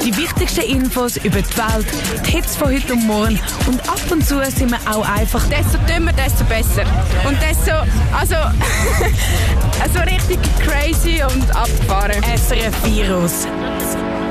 Die wichtigsten Infos über die Welt, die Hits von heute und morgen und ab und zu sind wir auch einfach desto dümmer, desto besser. Und desto, also richtig crazy und abgefahren. SRF Virus.